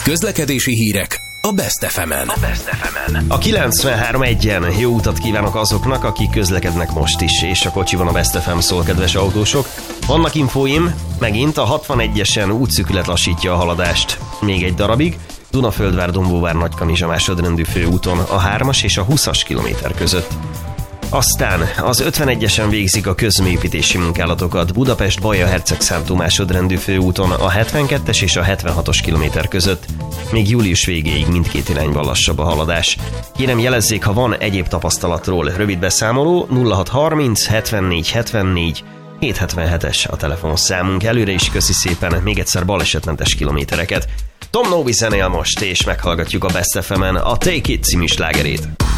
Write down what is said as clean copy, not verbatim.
Közlekedési hírek a Best FM-en. A 93.1-en jó utat kívánok azoknak, akik közlekednek most is, és a kocsiban a Best FM szól, kedves autósok. Vannak infóim, megint a 61-esen útszűkület lassítja a haladást még egy darabig, Dunaföldvár-Dombóvár Nagykanizsa másodrendű főúton a 3-as és a 20-as kilométer között. Aztán az 51-esen végzik a közműépítési munkálatokat Budapest-Baja-Hercegszántó másodrendű főúton a 72-es és a 76-os kilométer között. Még július végéig mindkét irányban lassabb a haladás. Kérem, jelezzék, ha van egyéb tapasztalatról. Rövid beszámoló 0630 74 74 777-es a telefonszámunk. Előre is köszi szépen, még egyszer balesetmentes kilométereket. Tom Novi zenél most, és meghallgatjuk a Best FM-en a Take It című slágerét.